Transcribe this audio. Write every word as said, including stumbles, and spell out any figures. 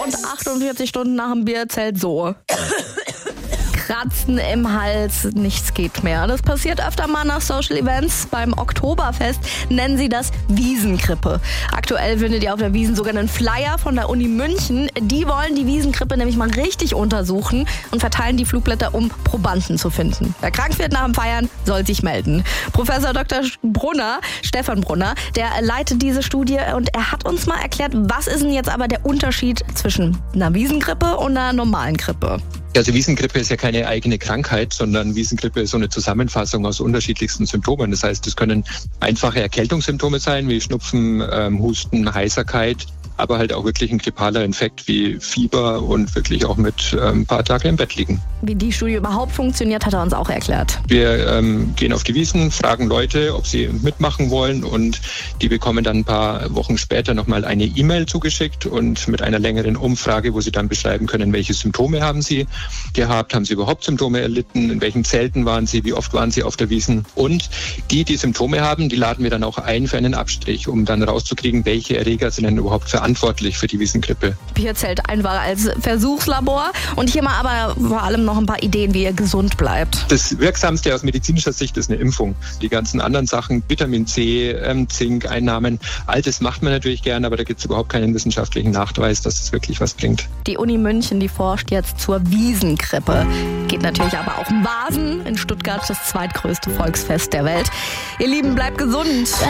Und achtundvierzig Stunden nach dem Bier zählt so. Kratzen im Hals, nichts geht mehr. Das passiert öfter mal nach Social Events. Beim Oktoberfest nennen sie das Wiesengrippe. Aktuell findet ihr auf der Wiesn sogar einen Flyer von der Uni München. Die wollen die Wiesengrippe nämlich mal richtig untersuchen und verteilen die Flugblätter, um Probanden zu finden. Wer krank wird nach dem Feiern, soll sich melden. Professor Doktor Brunner, Stefan Brunner, der leitet diese Studie und er hat uns mal erklärt, was ist denn jetzt aber der Unterschied zwischen einer Wiesengrippe und einer normalen Grippe? Also Wiesengrippe ist ja keine eigene Krankheit, sondern Wiesengrippe ist so eine Zusammenfassung aus unterschiedlichsten Symptomen. Das heißt, es können einfache Erkältungssymptome sein, wie Schnupfen, ähm, Husten, Heiserkeit, aber halt auch wirklich ein grippaler Infekt wie Fieber und wirklich auch mit ähm, ein paar Tage im Bett liegen. Wie die Studie überhaupt funktioniert, hat er uns auch erklärt. Wir ähm, gehen auf die Wiesn, fragen Leute, ob sie mitmachen wollen und die bekommen dann ein paar Wochen später nochmal eine E-Mail zugeschickt und mit einer längeren Umfrage, wo sie dann beschreiben können, welche Symptome haben sie gehabt, haben sie überhaupt Symptome erlitten, in welchen Zelten waren sie, wie oft waren sie auf der Wiesn. Und die, die Symptome haben, die laden wir dann auch ein für einen Abstrich, um dann rauszukriegen, welche Erreger sind denn überhaupt verantwortlich für die Wiesengrippe. Bierzelt einfach als Versuchslabor und hier mal aber vor allem noch ein paar Ideen, wie ihr gesund bleibt. Das Wirksamste aus medizinischer Sicht ist eine Impfung. Die ganzen anderen Sachen, Vitamin C, ähm, Zink-Einnahmen, all das macht man natürlich gerne, aber da gibt es überhaupt keinen wissenschaftlichen Nachweis, dass es wirklich was bringt. Die Uni München, die forscht jetzt zur Wiesengrippe. Geht natürlich aber auch um Vasen. In Stuttgart das zweitgrößte Volksfest der Welt. Ihr Lieben, bleibt gesund.